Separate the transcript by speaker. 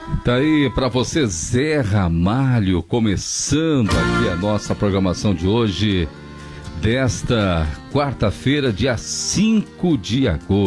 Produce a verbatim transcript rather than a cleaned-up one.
Speaker 1: Tá aí pra você, Zé Ramalho, começando aqui a nossa programação de hoje, desta quarta-feira, dia cinco de agosto.